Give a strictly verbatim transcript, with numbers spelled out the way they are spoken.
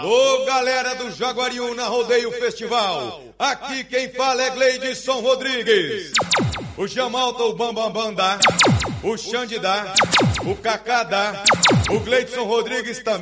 Ô galera do Jaguariúna Rodeio Festival, aqui quem fala é Gleidson Rodrigues. O Jamalta, o Bambambam dá, o Xande dá, o Cacá dá, o Gleidson Rodrigues também.